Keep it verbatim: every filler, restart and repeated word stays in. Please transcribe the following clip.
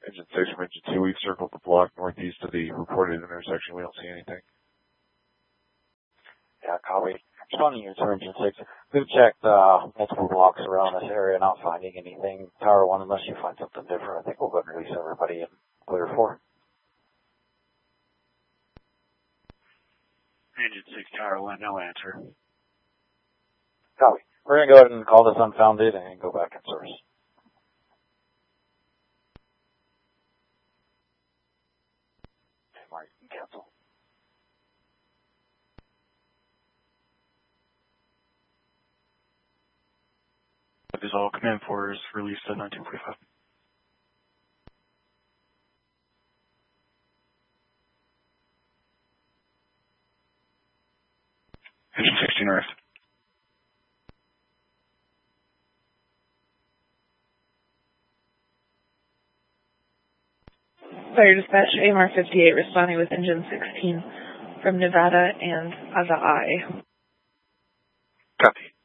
Engine six from engine two, we've circled the block northeast of the reported intersection. We don't see anything. Yeah, copy. Responding units for engine six. We've checked uh, multiple blocks around this area, not finding anything. Tower one, unless you find something different, I think we'll go and release everybody in clear four. Engine six, Tower one, no answer. Copy. We're going to go ahead and call this unfounded and go back in source. Okay, Mark, you can cancel. Is all command four is released at nineteen forty-five. Engine sixteen arrived. Fire dispatch, A M R fifty-eight responding with engine sixteen from Nevada and Azai. Copy.